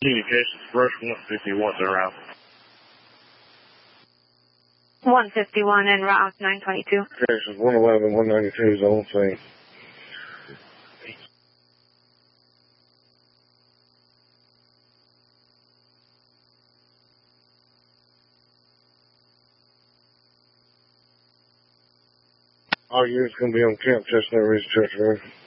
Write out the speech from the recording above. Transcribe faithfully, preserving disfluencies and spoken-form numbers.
Communications, brush one fifty-one, they're out. one fifty-one en route nine twenty-two. Communications, one eleven, one ninety-two, zone scene. All units going to be on camp, Chestnut Ridge Church Road.